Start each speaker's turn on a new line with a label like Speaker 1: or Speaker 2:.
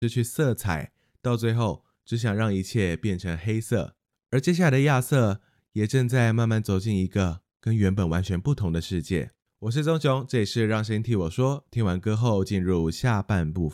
Speaker 1: 失去色彩，到最后只想让一切变成黑色。而接下来的亚瑟也正在慢慢走进一个跟原本完全不同的世界。我是宗雄，这里是让声音替我说，听完歌后进入下半部分。